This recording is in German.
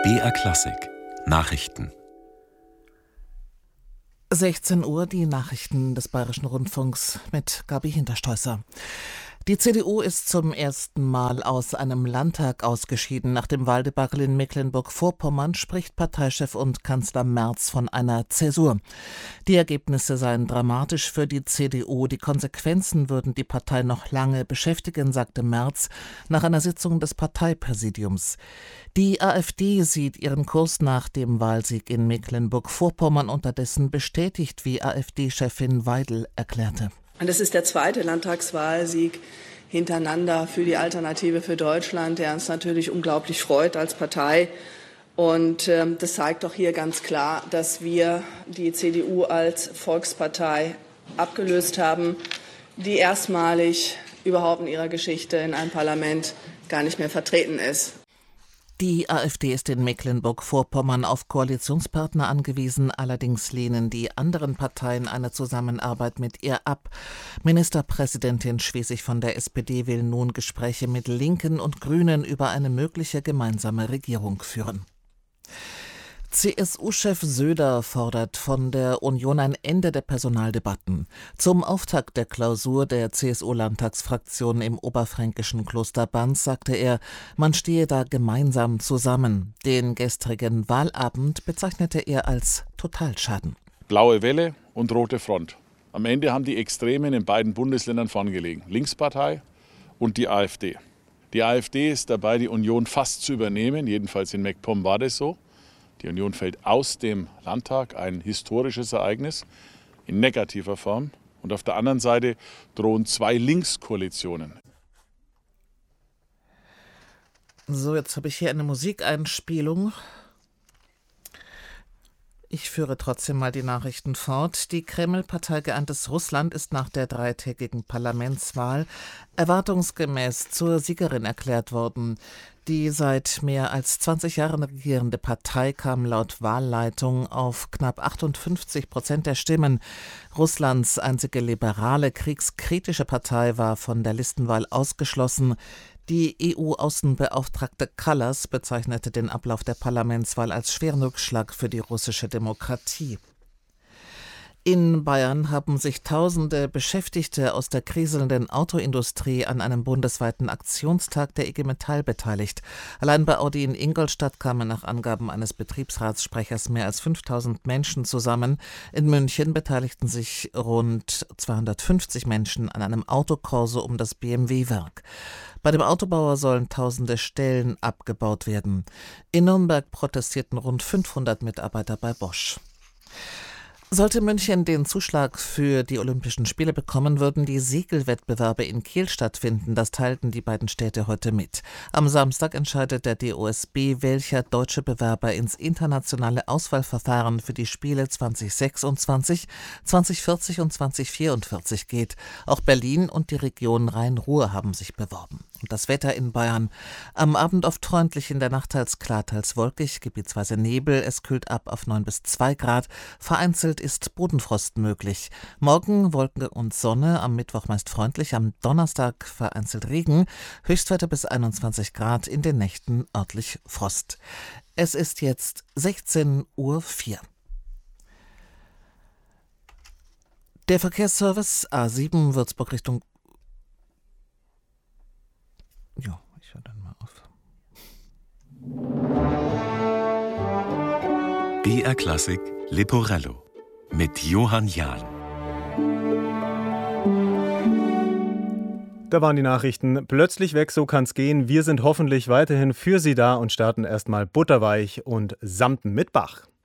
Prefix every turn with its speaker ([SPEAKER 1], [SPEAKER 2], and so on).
[SPEAKER 1] BR Klassik Nachrichten.
[SPEAKER 2] 16 Uhr, die Nachrichten des Bayerischen Rundfunks mit Gabi Hinterstoesser. Die CDU ist zum ersten Mal aus einem Landtag ausgeschieden. Nach dem Wahldebakel in Mecklenburg-Vorpommern spricht Parteichef und Kanzler Merz von einer Zäsur. Die Ergebnisse seien dramatisch für die CDU. Die Konsequenzen würden die Partei noch lange beschäftigen, sagte Merz nach einer Sitzung des Parteipräsidiums. Die AfD sieht ihren Kurs nach dem Wahlsieg in Mecklenburg-Vorpommern unterdessen bestätigt, wie AfD-Chefin Weidel erklärte.
[SPEAKER 3] Und das ist der zweite Landtagswahlsieg hintereinander für die Alternative für Deutschland, der uns natürlich unglaublich freut als Partei. Und das zeigt doch hier ganz klar, dass wir die CDU als Volkspartei abgelöst haben, die erstmalig überhaupt in ihrer Geschichte in einem Parlament gar nicht mehr vertreten ist.
[SPEAKER 2] Die AfD ist in Mecklenburg-Vorpommern auf Koalitionspartner angewiesen, allerdings lehnen die anderen Parteien eine Zusammenarbeit mit ihr ab. Ministerpräsidentin Schwesig von der SPD will nun Gespräche mit Linken und Grünen über eine mögliche gemeinsame Regierung führen. CSU-Chef Söder fordert von der Union ein Ende der Personaldebatten. Zum Auftakt der Klausur der CSU-Landtagsfraktion im oberfränkischen Kloster Banz sagte er, man stehe da gemeinsam zusammen. Den gestrigen Wahlabend bezeichnete er als Totalschaden.
[SPEAKER 4] Blaue Welle und rote Front. Am Ende haben die Extremen in beiden Bundesländern vorn gelegen. Linkspartei und die AfD. Die AfD ist dabei, die Union fast zu übernehmen. Jedenfalls in MacPom war das so. Die Union fällt aus dem Landtag, ein historisches Ereignis in negativer Form. Und auf der anderen Seite drohen zwei Linkskoalitionen.
[SPEAKER 2] So, jetzt habe ich hier eine Musikeinspielung. Ich führe trotzdem mal die Nachrichten fort. Die Kreml-Partei Geeintes Russland ist nach der dreitägigen Parlamentswahl erwartungsgemäß zur Siegerin erklärt worden. Die seit mehr als 20 Jahren regierende Partei kam laut Wahlleitung auf knapp 58% der Stimmen. Russlands einzige liberale, kriegskritische Partei war von der Listenwahl ausgeschlossen. Die EU-Außenbeauftragte Kallas bezeichnete den Ablauf der Parlamentswahl als schweren Rückschlag für die russische Demokratie. In Bayern haben sich tausende Beschäftigte aus der kriselnden Autoindustrie an einem bundesweiten Aktionstag der IG Metall beteiligt. Allein bei Audi in Ingolstadt kamen nach Angaben eines Betriebsratssprechers mehr als 5000 Menschen zusammen. In München beteiligten sich rund 250 Menschen an einem Autokorso um das BMW-Werk. Bei dem Autobauer sollen tausende Stellen abgebaut werden. In Nürnberg protestierten rund 500 Mitarbeiter bei Bosch. Sollte München den Zuschlag für die Olympischen Spiele bekommen, würden die Segelwettbewerbe in Kiel stattfinden. Das teilten die beiden Städte heute mit. Am Samstag entscheidet der DOSB, welcher deutsche Bewerber ins internationale Auswahlverfahren für die Spiele 2026, 2040 und 2044 geht. Auch Berlin und die Region Rhein-Ruhr haben sich beworben. Und das Wetter in Bayern. Am Abend oft freundlich, in der Nacht teils klar, teils wolkig, gebietsweise Nebel. Es kühlt ab auf 9 bis 2 Grad. Vereinzelt ist Bodenfrost möglich. Morgen Wolken und Sonne, am Mittwoch meist freundlich, am Donnerstag vereinzelt Regen. Höchstwerte bis 21 Grad, in den Nächten örtlich Frost. Es ist jetzt 16:04 Uhr. Der Verkehrsservice A7 Würzburg Richtung... Ja, ich höre dann mal auf.
[SPEAKER 1] BR Klassik Leporello mit Johann Jahl.
[SPEAKER 5] Da waren die Nachrichten plötzlich weg, so kann's gehen. Wir sind hoffentlich weiterhin für Sie da und starten erstmal butterweich und Samten mit Bach.